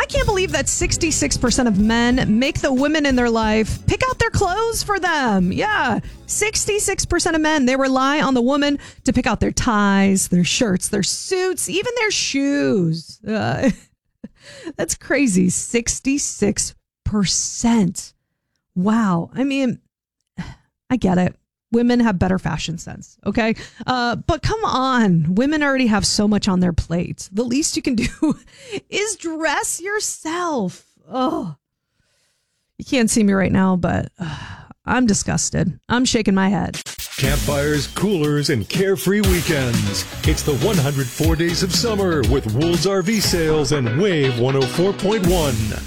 can't believe that 66% of men make the women in their life pick out their clothes for them. Yeah, 66% of men, they rely on the woman to pick out their ties, their shirts, their suits, even their shoes. That's crazy. 66%. Wow. I mean, I get it. Women have better fashion sense, okay? But come on. Women already have so much on their plate. The least you can do is dress yourself. Oh, you can't see me right now, but I'm disgusted. I'm shaking my head. Campfires, coolers, and carefree weekends. It's the 104 Days of Summer with Wool's RV Sales and Wave 104.1.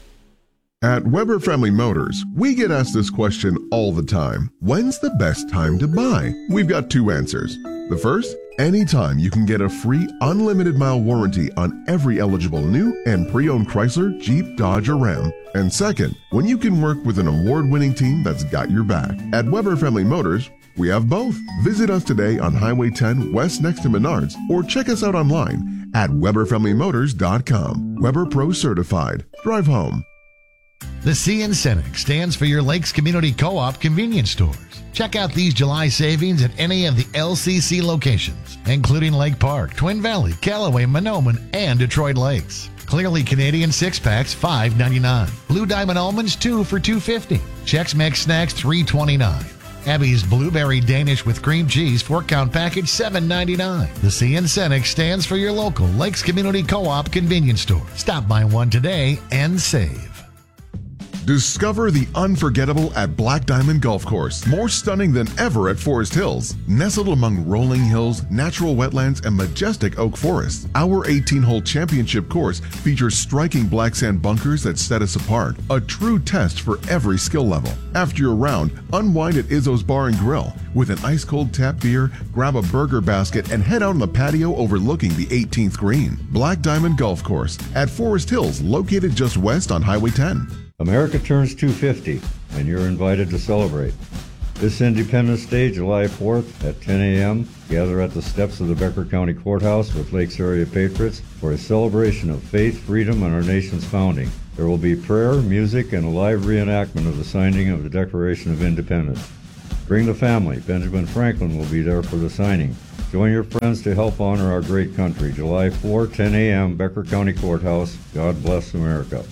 At Weber Family Motors, we get asked this question all the time. When's the best time to buy? We've got two answers. The first, anytime you can get a free unlimited mile warranty on every eligible new and pre-owned Chrysler, Jeep, Dodge, or Ram. And second, when you can work with an award-winning team that's got your back. At Weber Family Motors, we have both. Visit us today on Highway 10 West next to Menards or check us out online at WeberFamilyMotors.com. Weber Pro Certified. Drive home. The C in Cenex stands for your Lakes Community Co-op convenience stores. Check out these July savings at any of the LCC locations, including Lake Park, Twin Valley, Callaway, Monoman, and Detroit Lakes. Clearly Canadian 6-packs, $5.99. Blue Diamond Almonds, 2 for $2.50. Chex Mix Snacks, $3.29. Abby's Blueberry Danish with Cream Cheese 4-count package, $7.99. The C in Cenex stands for your local Lakes Community Co-op convenience store. Stop by one today and save. Discover the unforgettable at Black Diamond Golf Course. More stunning than ever at Forest Hills. Nestled among rolling hills, natural wetlands, and majestic oak forests, our 18-hole championship course features striking black sand bunkers that set us apart. A true test for every skill level. After your round, unwind at Izzo's Bar and Grill. With an ice-cold tap beer, grab a burger basket, and head out on the patio overlooking the 18th green. Black Diamond Golf Course at Forest Hills, located just west on Highway 10. America turns 250, and you're invited to celebrate. This Independence Day, July 4th at 10 a.m., gather at the steps of the Becker County Courthouse with Lakes Area Patriots for a celebration of faith, freedom, and our nation's founding. There will be prayer, music, and a live reenactment of the signing of the Declaration of Independence. Bring the family. Benjamin Franklin will be there for the signing. Join your friends to help honor our great country. July 4, 10 a.m., Becker County Courthouse. God bless America.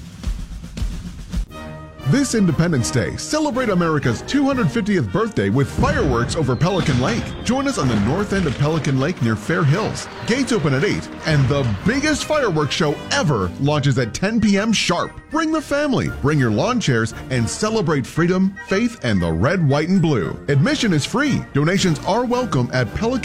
This Independence Day, celebrate America's 250th birthday with fireworks over Pelican Lake. Join us on the north end of Pelican Lake near Fair Hills. Gates open at 8, and the biggest fireworks show ever launches at 10 p.m. sharp. Bring the family, bring your lawn chairs, and celebrate freedom, faith, and the red, white, and blue. Admission is free. Donations are welcome at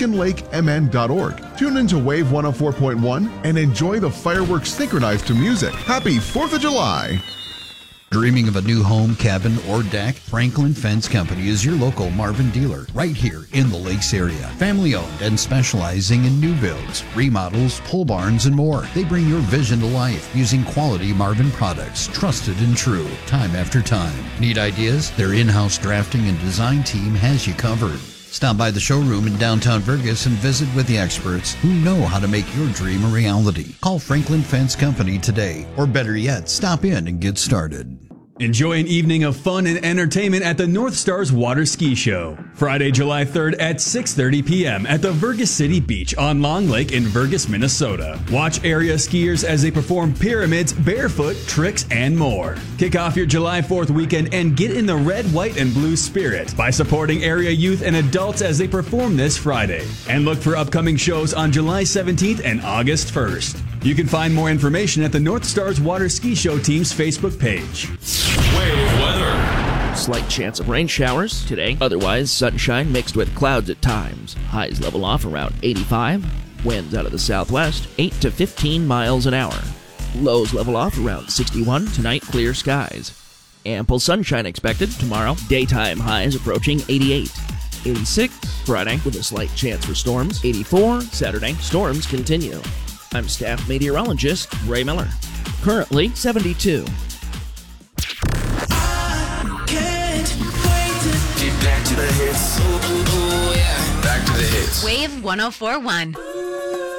pelicanlakemn.org. Tune into Wave 104.1 and enjoy the fireworks synchronized to music. Happy 4th of July! Dreaming of a new home, cabin, or deck? Franklin Fence Company is your local Marvin dealer right here in the Lakes area. Family owned and specializing in new builds, remodels, pole barns, and more. They bring your vision to life using quality Marvin products, trusted and true, time after time. Need ideas? Their in-house drafting and design team has you covered. Stop by the showroom in downtown Vergas and visit with the experts who know how to make your dream a reality. Call Franklin Fence Company today, or better yet, stop in and get started. Enjoy an evening of fun and entertainment at the North Stars Water Ski Show. Friday, July 3rd at 6:30 p.m. at the Vergas City Beach on Long Lake in Vergas, Minnesota. Watch area skiers as they perform pyramids, barefoot, tricks, and more. Kick off your July 4th weekend and get in the red, white, and blue spirit by supporting area youth and adults as they perform this Friday. And look for upcoming shows on July 17th and August 1st. You can find more information at the North Stars Water Ski Show team's Facebook page. Wave weather. Slight chance of rain showers today. Otherwise, sunshine mixed with clouds at times. Highs level off around 85. Winds out of the southwest, 8 to 15 miles an hour. Lows level off around 61. Tonight, clear skies. Ample sunshine expected tomorrow. Daytime highs approaching 88. 86 Friday with a slight chance for storms. 84 Saturday. Storms continue. I'm staff meteorologist Ray Miller. Currently 72. Back to the hits. Ooh, yeah. Back to the hits. Wave 104.1.